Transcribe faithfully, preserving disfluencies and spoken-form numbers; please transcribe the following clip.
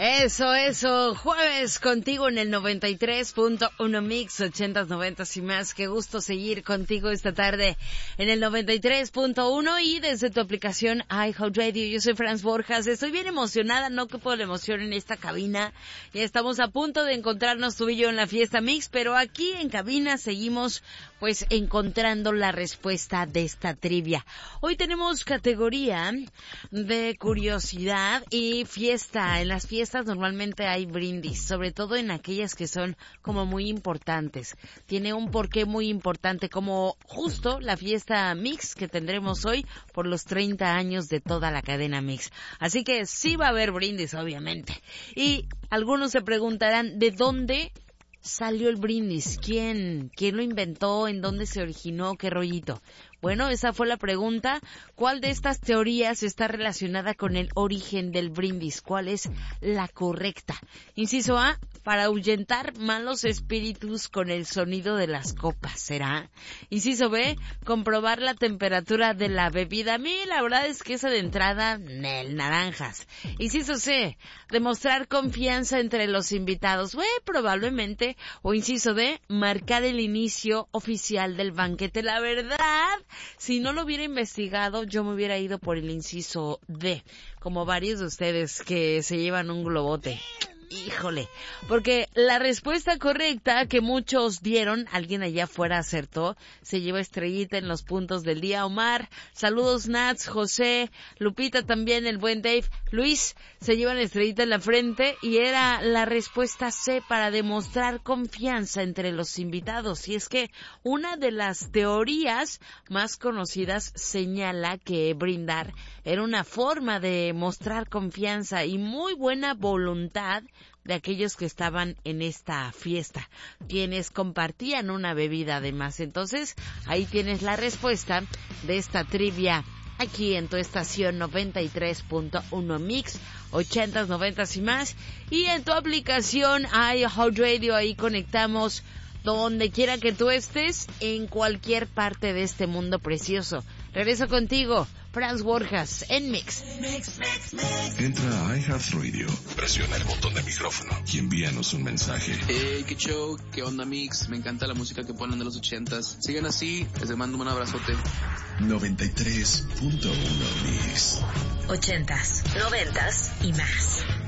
Eso, eso, jueves contigo en el noventa y tres punto uno Mix, ochentas, noventas y más. Qué gusto seguir contigo esta tarde en el noventa y tres punto uno y desde tu aplicación iHeartRadio. Yo soy Franz Borjas, estoy bien emocionada, no que por la emoción en esta cabina. Ya estamos a punto de encontrarnos tú y yo en la fiesta Mix, pero aquí en cabina seguimos pues encontrando la respuesta de esta trivia. Hoy tenemos categoría de curiosidad y fiesta. En las fiestas normalmente hay brindis, sobre todo en aquellas que son como muy importantes. Tiene un porqué muy importante, como justo la fiesta Mix que tendremos hoy por los treinta años de toda la cadena Mix. Así que sí va a haber brindis, obviamente. Y algunos se preguntarán, ¿de dónde salió el brindis? ¿Quién? ¿Quién lo inventó? ¿En dónde se originó? ¿Qué rollito? Bueno, esa fue la pregunta. ¿Cuál de estas teorías está relacionada con el origen del brindis? ¿Cuál es la correcta? Inciso A, para ahuyentar malos espíritus con el sonido de las copas, ¿será? Inciso B, comprobar la temperatura de la bebida. A mí la verdad es que esa de entrada, nel, naranjas. Inciso C, demostrar confianza entre los invitados. Bueno, probablemente. O inciso D, marcar el inicio oficial del banquete. La verdad, si no lo hubiera investigado, yo me hubiera ido por el inciso D, como varios de ustedes que se llevan un globote. Híjole, porque la respuesta correcta que muchos dieron, alguien allá afuera acertó, se lleva estrellita en los puntos del día. Omar, saludos Nats, José, Lupita también, el buen Dave, Luis, se llevan estrellita en la frente y era la respuesta C, para demostrar confianza entre los invitados. Y es que una de las teorías más conocidas señala que brindar era una forma de mostrar confianza y muy buena voluntad de aquellos que estaban en esta fiesta, quienes compartían una bebida además. Entonces, ahí tienes la respuesta de esta trivia aquí en tu estación noventa y tres punto uno Mix, ochentas, noventas y más. Y en tu aplicación iHeartRadio, ahí conectamos donde quiera que tú estés, en cualquier parte de este mundo precioso. Regreso contigo, Franz Borjas, en Mix. Mix, Mix, Mix. Entra a iHeartRadio, presiona el botón de micrófono y envíanos un mensaje. Hey, qué show, qué onda Mix, me encanta la música que ponen de los ochentas. Sigan así, les mando un abrazote. noventa y tres punto uno Mix. Ochentas, noventas y más.